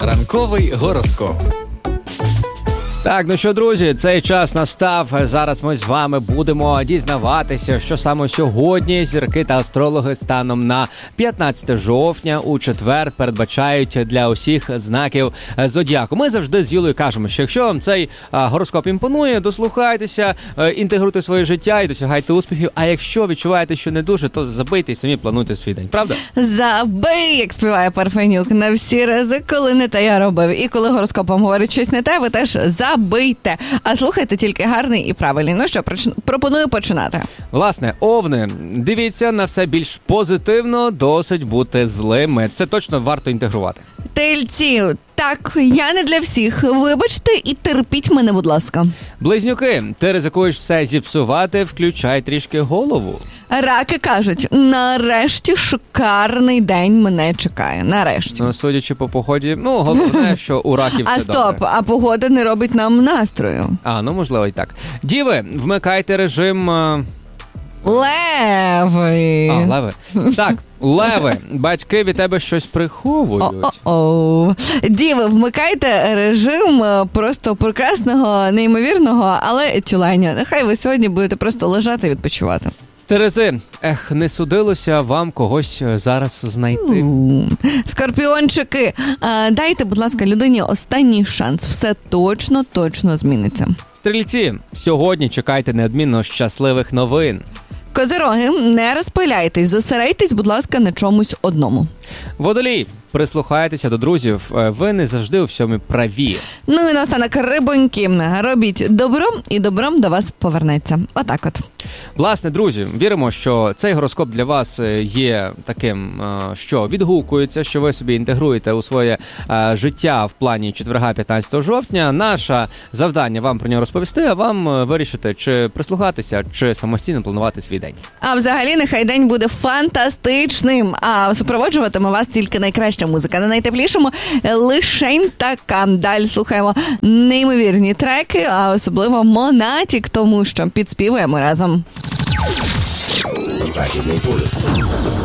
Ранковий гороскоп. Так, ну що, друзі, цей час настав. Зараз ми з вами будемо дізнаватися, що саме сьогодні зірки та астрологи станом на 15 жовтня у четвер передбачають для усіх знаків зодіаку. Ми завжди з Юлею кажемо, що якщо вам цей гороскоп імпонує, дослухайтеся, інтегруйте своє життя і досягайте успіхів. А якщо відчуваєте, що не дуже, то забийте і самі плануйте свій день. Правда? Забий, як співає Парфенюк, на всі рази, коли не те я робив. І коли гороскопом говорить щось не те, ви теж забийте. А слухайте тільки гарний і правильний. Ну що, пропоную починати. Власне, овни, дивіться на все більш позитивно, досить бути злими. Це точно варто інтегрувати. Тельці, так, я не для всіх. Вибачте і терпіть мене, будь ласка. Близнюки, ти ризикуєш все зіпсувати, включай трішки голову. Раки кажуть, нарешті шикарний день мене чекає. Нарешті. Ну, судячи по поході, головне, що у раків все добре. А стоп, а погода не робить нам настрою. Можливо і так. Діви, вмикайте режим... Леви. Леви. Так, леви, батьки від тебе щось приховують. Діви, вмикайте режим просто прекрасного, неймовірного, але тюленя. Нехай ви сьогодні будете просто лежати і відпочивати. Терези, не судилося вам когось зараз знайти. Скорпіончики, дайте, будь ласка, людині останній шанс. Все точно зміниться. Стрільці, сьогодні чекайте неодмінно щасливих новин. Козироги, не розпиляйтесь, зосередьтесь, будь ласка, на чомусь одному. Водолій, прислухайтеся до друзів, ви не завжди у всьому праві. Ну і наостанок, рибоньки, робіть добро і добром до вас повернеться. Отак от. Власне, друзі, віримо, що цей гороскоп для вас є таким, що відгукується, що ви собі інтегруєте у своє життя в плані четверга 15 жовтня. Наше завдання вам про нього розповісти, а вам вирішити, чи прислухатися, чи самостійно планувати свій день. А взагалі, нехай день буде фантастичним, а супроводжуватиме вас тільки найкраща музика. На найтеплішому лишень така. Далі слухаємо неймовірні треки, а особливо Монатік, тому що підспівуємо разом. Західний полюс.